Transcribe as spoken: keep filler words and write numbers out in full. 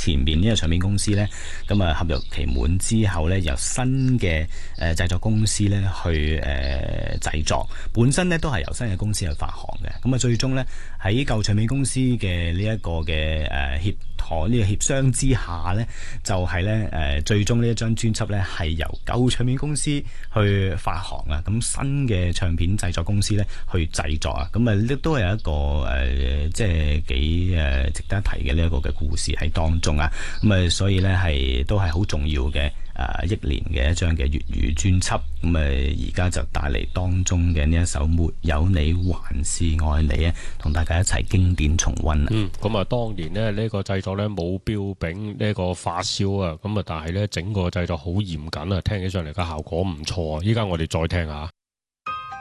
前邊呢個唱片公司咧，咁啊合約期滿之後咧，由新嘅誒製作公司咧去誒製作，本身咧都係由新嘅公司去發行嘅。咁啊最終咧喺舊唱片公司嘅呢一個嘅誒協妥呢個協商之下咧，就係咧誒最終呢一張專輯咧係由舊唱片公司去發行啊，咁新嘅唱片製作公司咧去製作啊，咁啊呢都係一個誒、呃、即係幾誒值得一提嘅呢一個嘅故事喺當中啊，咁啊所以咧係都係好重要嘅誒憶年嘅一張嘅粵語專輯，咁啊而家就帶嚟當中嘅呢一首《沒有你還是愛你》啊，同大家一齊經典重溫啊。 嗯，咁啊當年呢，呢、呢個製作咧冇標炳呢個發燒啊，咁啊但係咧整個製作好嚴謹啊，聽起上嚟嘅效果唔錯啊，依家我哋再聽下。